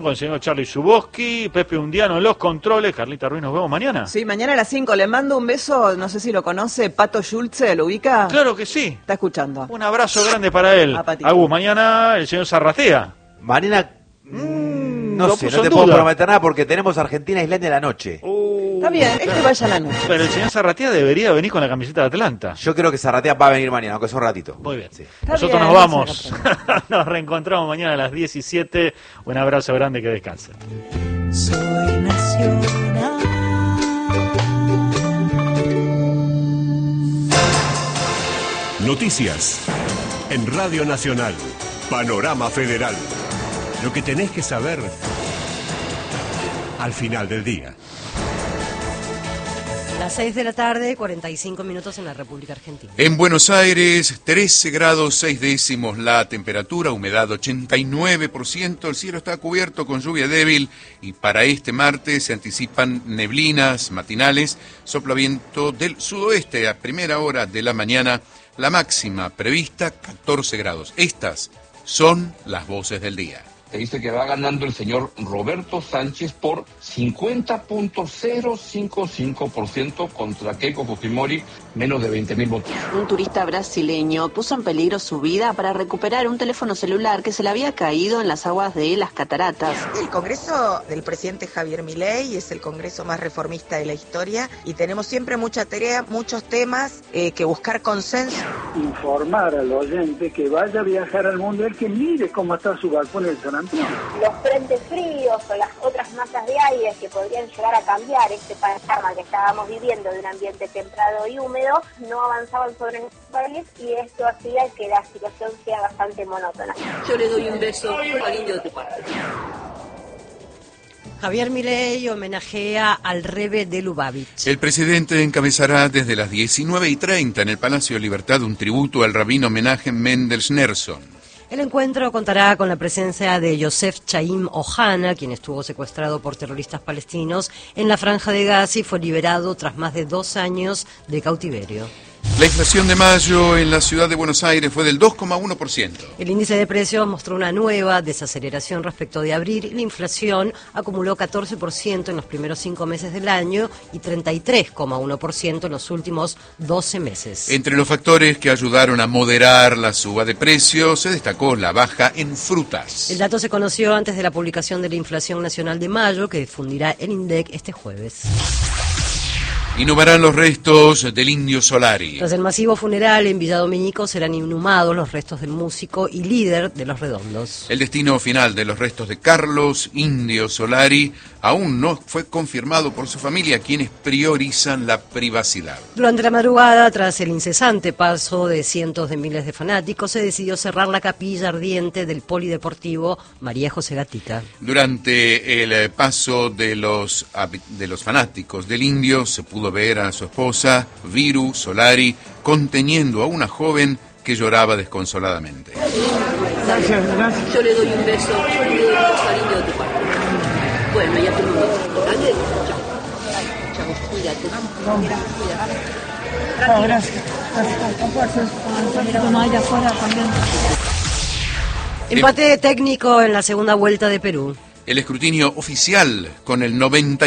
Con el señor Charlie Zuboski, Pepe Undiano en los controles. Carlita Ruiz, nos vemos mañana. Sí, mañana a las 5. Le mando un beso, no sé si lo conoce, Pato Schulze, ¿lo ubica? Claro que sí. Está escuchando. Un abrazo grande para él. Agus, mañana el señor Zarratea. Mañana, no sé, no te puedo prometer nada porque tenemos Argentina-Islandia a la noche. Está bien, vaya a la noche. Pero el señor Zarratea debería venir con la camiseta de Atlanta. Yo creo que Zarratea va a venir mañana, aunque sea un ratito. Muy bien. Sí. Nosotros bien, nos vamos. Nos reencontramos mañana a las 17. Un abrazo grande, que descansen. Soy nacional. Noticias en Radio Nacional. Panorama Federal. Lo que tenés que saber al final del día. Las 6 de la tarde, 45 minutos en la República Argentina. En Buenos Aires, 13 grados 6 décimos la temperatura, humedad 89%, el cielo está cubierto con lluvia débil y para este martes se anticipan neblinas matinales, sopla viento del sudoeste a primera hora de la mañana, la máxima prevista 14 grados. Estas son las voces del día. Se dice que va ganando el señor Roberto Sánchez por 50.055% contra Keiko Fujimori, menos de 20.000 votos. Un turista brasileño puso en peligro su vida para recuperar un teléfono celular que se le había caído en las aguas de las cataratas. El Congreso del presidente Javier Milei es el Congreso más reformista de la historia y tenemos siempre mucha tarea, muchos temas que buscar consenso. Informar al oyente que vaya a viajar al mundo, el que mire cómo está su balcón en San Antonio. Los frentes fríos o las otras masas de aire que podrían llegar a cambiar este panorama que estábamos viviendo de un ambiente templado y húmedo no avanzaban sobre nuestro país y esto hacía que la situación sea bastante monótona. Yo le doy un beso cariño de tu parte. Javier Milei homenajea al Rebbe de Lubavitch. El presidente encabezará desde las 19:30 en el Palacio de Libertad un tributo al rabino Menachem Mendel Schneerson. El encuentro contará con la presencia de Yosef Chaim Ohana, quien estuvo secuestrado por terroristas palestinos en la Franja de Gaza y fue liberado tras más de 2 años de cautiverio. La inflación de mayo en la ciudad de Buenos Aires fue del 2,1%. El índice de precios mostró una nueva desaceleración respecto de abril y la inflación acumuló 14% en los primeros 5 meses del año y 33,1% en los últimos 12 meses. Entre los factores que ayudaron a moderar la suba de precios se destacó la baja en frutas. El dato se conoció antes de la publicación de la inflación nacional de mayo, que difundirá el INDEC este jueves. Inhumarán los restos del Indio Solari. Tras el masivo funeral en Villa Domínico serán inhumados los restos del músico y líder de Los Redondos. El destino final de los restos de Carlos Indio Solari aún no fue confirmado por su familia, quienes priorizan la privacidad. Durante la madrugada, tras el incesante paso de cientos de miles de fanáticos, se decidió cerrar la capilla ardiente del polideportivo María José Gatica. Durante el paso de los fanáticos del Indio se pudo ver a su esposa, Viru Solari, conteniendo a una joven que lloraba desconsoladamente. Gracias. Yo le doy un beso cariño de tu parte. Bueno, ya te lo digo. Chao, cuídate. Gracias. Empate técnico en la segunda vuelta de Perú. El escrutinio oficial, con el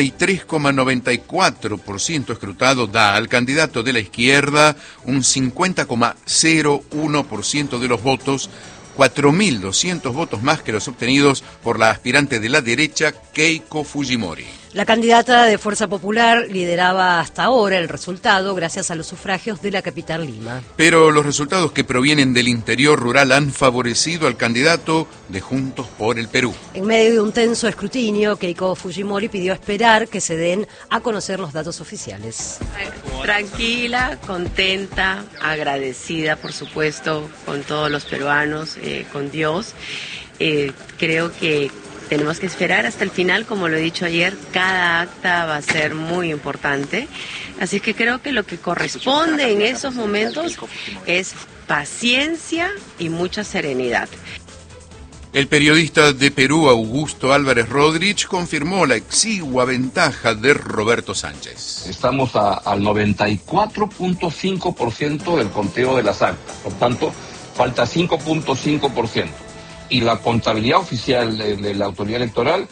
93,94% escrutado, da al candidato de la izquierda un 50,01% de los votos, 4.200 votos más que los obtenidos por la aspirante de la derecha, Keiko Fujimori. La candidata de Fuerza Popular lideraba hasta ahora el resultado gracias a los sufragios de la capital Lima. Pero los resultados que provienen del interior rural han favorecido al candidato de Juntos por el Perú. En medio de un tenso escrutinio, Keiko Fujimori pidió esperar que se den a conocer los datos oficiales. Tranquila, contenta, agradecida, por supuesto, con todos los peruanos, con Dios. Creo que tenemos que esperar hasta el final, como lo he dicho ayer, cada acta va a ser muy importante. Así que creo que lo que corresponde en esos momentos es paciencia y mucha serenidad. El periodista de Perú, Augusto Álvarez Rodríguez, confirmó la exigua ventaja de Roberto Sánchez. Estamos al 94.5% del conteo de las actas, por tanto, falta 5.5%. y la contabilidad oficial de la autoridad electoral